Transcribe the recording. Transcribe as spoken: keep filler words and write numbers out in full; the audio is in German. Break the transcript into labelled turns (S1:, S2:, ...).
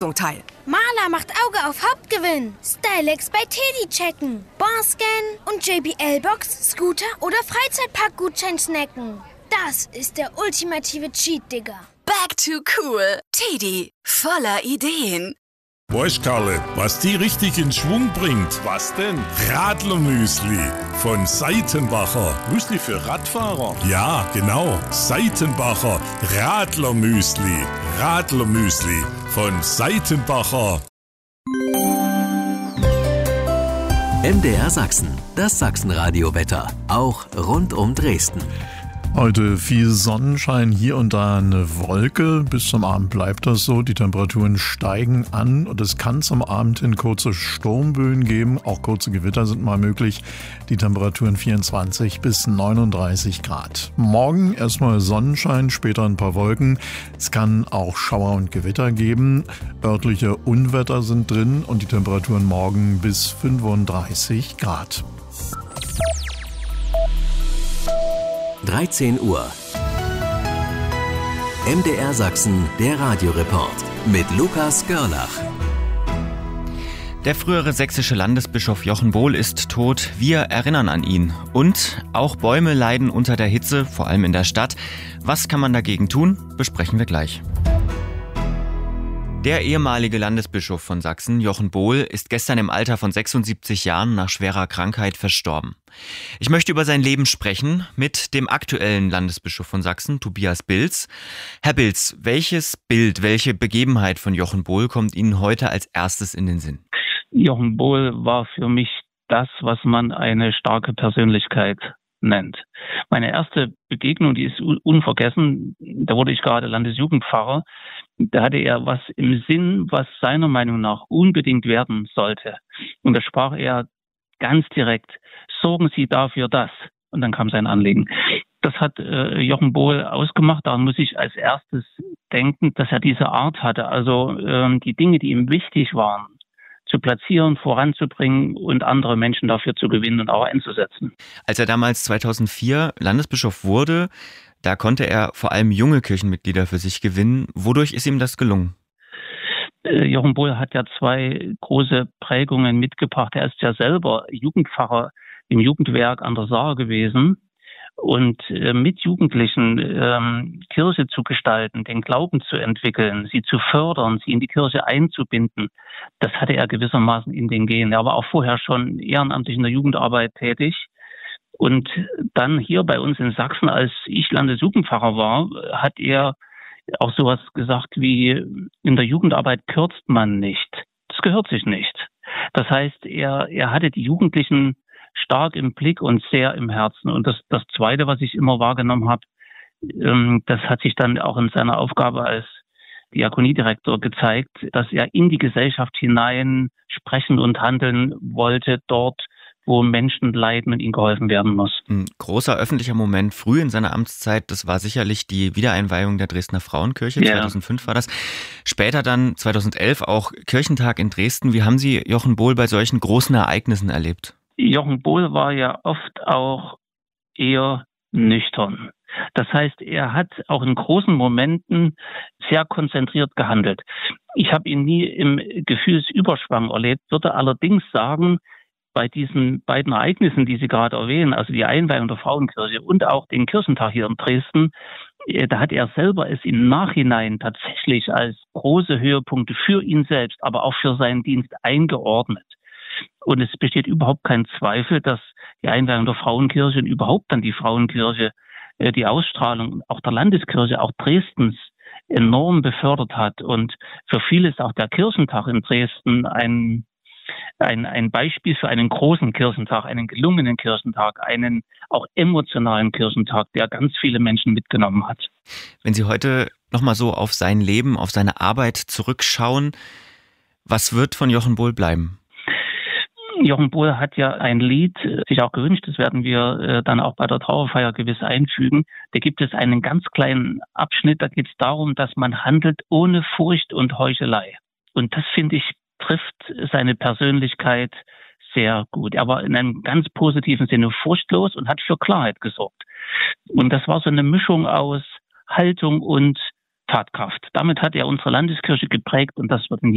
S1: Bestellung teil.
S2: Maler macht Auge auf Hauptgewinn. Stylex bei Teddy checken. Barscan und J B L-Box, Scooter oder Freizeitparkgutschein snacken. Das ist der ultimative Cheat, Digga.
S1: Back to cool. Teddy, voller Ideen.
S3: Weißt, Karle, was die richtig in Schwung bringt?
S4: Was denn?
S3: Radlermüsli von Seitenbacher.
S4: Müsli für Radfahrer?
S3: Ja, genau. Seitenbacher Radlermüsli. Radlermüsli von Seitenbacher.
S5: M D R Sachsen, das Sachsenradio-Wetter. Auch rund um Dresden.
S6: Heute viel Sonnenschein, hier und da eine Wolke. Bis zum Abend bleibt das so. Die Temperaturen steigen an und es kann zum Abend hin kurze Sturmböen geben. Auch kurze Gewitter sind mal möglich. Die Temperaturen vierundzwanzig bis neununddreißig Grad. Morgen erstmal Sonnenschein, später ein paar Wolken. Es kann auch Schauer und Gewitter geben. Örtliche Unwetter sind drin und die Temperaturen morgen bis fünfunddreißig Grad.
S5: dreizehn Uhr. M D R Sachsen, der Radioreport mit Lukas Görlach.
S7: Der frühere sächsische Landesbischof Jochen Bohl ist tot. Wir erinnern an ihn. Und auch Bäume leiden unter der Hitze, vor allem in der Stadt. Was kann man dagegen tun? Besprechen wir gleich. Der ehemalige Landesbischof von Sachsen, Jochen Bohl, ist gestern im Alter von sechsundsiebzig Jahren nach schwerer Krankheit verstorben. Ich möchte über sein Leben sprechen mit dem aktuellen Landesbischof von Sachsen, Tobias Bilz. Herr Bilz, welches Bild, welche Begebenheit von Jochen Bohl kommt Ihnen heute als erstes in den Sinn?
S8: Jochen Bohl war für mich das, was man eine starke Persönlichkeit nennt. Meine erste Begegnung, die ist unvergessen, da wurde ich gerade Landesjugendpfarrer. Da hatte er was im Sinn, was seiner Meinung nach unbedingt werden sollte. Und da sprach er ganz direkt: Sorgen Sie dafür das. Und dann kam sein Anliegen. Das hat äh, Jochen Bohl ausgemacht. Daran muss ich als erstes denken, dass er diese Art hatte. Also ähm, die Dinge, die ihm wichtig waren, zu platzieren, voranzubringen und andere Menschen dafür zu gewinnen und auch einzusetzen.
S7: Als er damals zweitausendvier Landesbischof wurde, da konnte er vor allem junge Kirchenmitglieder für sich gewinnen. Wodurch ist ihm das gelungen?
S8: Jochen Bohl hat ja zwei große Prägungen mitgebracht. Er ist ja selber Jugendpfarrer im Jugendwerk an der Saar gewesen. Und äh, mit Jugendlichen ähm, Kirche zu gestalten, den Glauben zu entwickeln, sie zu fördern, sie in die Kirche einzubinden, das hatte er gewissermaßen in den Genen. Er war auch vorher schon ehrenamtlich in der Jugendarbeit tätig. Und dann hier bei uns in Sachsen, als ich Landesjugendpfarrer war, hat er auch sowas gesagt wie: In der Jugendarbeit kürzt man nicht. Das gehört sich nicht. Das heißt, er, er hatte die Jugendlichen stark im Blick und sehr im Herzen. Und das, das Zweite, was ich immer wahrgenommen habe, ähm, das hat sich dann auch in seiner Aufgabe als Diakoniedirektor gezeigt, dass er in die Gesellschaft hinein sprechen und handeln wollte, dort, wo Menschen leiden und ihnen geholfen werden muss.
S7: Ein großer öffentlicher Moment früh in seiner Amtszeit, das war sicherlich die Wiedereinweihung der Dresdner Frauenkirche. Ja. zweitausendfünf war das. Später dann zweitausendelf auch Kirchentag in Dresden. Wie haben Sie Jochen Bohl bei solchen großen Ereignissen erlebt?
S8: Jochen Bohl war ja oft auch eher nüchtern. Das heißt, er hat auch in großen Momenten sehr konzentriert gehandelt. Ich habe ihn nie im Gefühlsüberschwang erlebt, würde allerdings sagen, bei diesen beiden Ereignissen, die Sie gerade erwähnen, also die Einweihung der Frauenkirche und auch den Kirchentag hier in Dresden, da hat er selber es im Nachhinein tatsächlich als große Höhepunkte für ihn selbst, aber auch für seinen Dienst eingeordnet. Und es besteht überhaupt kein Zweifel, dass die Einweihung der Frauenkirche und überhaupt dann die Frauenkirche die Ausstrahlung auch der Landeskirche, auch Dresdens, enorm befördert hat. Und für viele ist auch der Kirchentag in Dresden ein, ein, ein Beispiel für einen großen Kirchentag, einen gelungenen Kirchentag, einen auch emotionalen Kirchentag, der ganz viele Menschen mitgenommen hat.
S7: Wenn Sie heute nochmal so auf sein Leben, auf seine Arbeit zurückschauen, was wird von Jochen Bohl bleiben?
S8: Jochen Bohl hat ja ein Lied sich auch gewünscht, das werden wir äh, dann auch bei der Trauerfeier gewiss einfügen. Da gibt es einen ganz kleinen Abschnitt, da geht es darum, dass man handelt ohne Furcht und Heuchelei. Und das, finde ich, trifft seine Persönlichkeit sehr gut. Er war in einem ganz positiven Sinne furchtlos und hat für Klarheit gesorgt. Und das war so eine Mischung aus Haltung und Tatkraft. Damit hat er unsere Landeskirche geprägt und das wird in